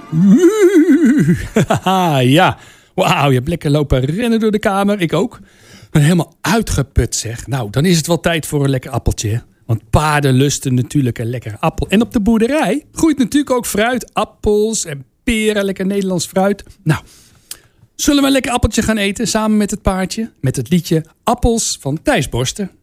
Ja, wauw, je hebt lekker lopen rennen door de kamer. Ik ook. Ik ben helemaal uitgeput, zeg. Nou, dan is het wel tijd voor een lekker appeltje. Hè? Want paarden lusten natuurlijk een lekker appel. En op de boerderij groeit natuurlijk ook fruit. Appels en peren, lekker Nederlands fruit. Nou, zullen we een lekker appeltje gaan eten samen met het paardje? Met het liedje Appels van Thijs Borsten.